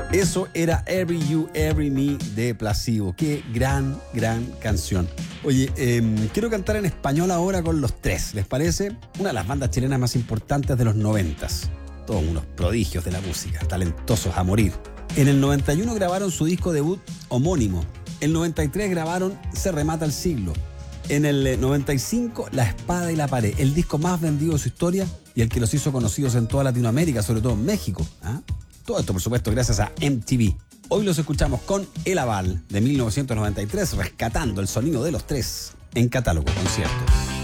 Eso era Every You, Every Me de Placebo. Qué gran canción. Oye, quiero cantar en español ahora con Los Tres, ¿les parece? Una de las bandas chilenas más importantes de los 90s. Todos unos prodigios de la música, talentosos a morir. En el 91 grabaron su disco debut homónimo. En el 93 grabaron Se Remata el Siglo. En el 95, La Espada y la Pared, el disco más vendido de su historia y el que los hizo conocidos en toda Latinoamérica, sobre todo en México. Todo esto, por supuesto, gracias a MTV. Hoy los escuchamos con El Aval, de 1993, rescatando el sonido de Los Tres en Catálogo Concierto.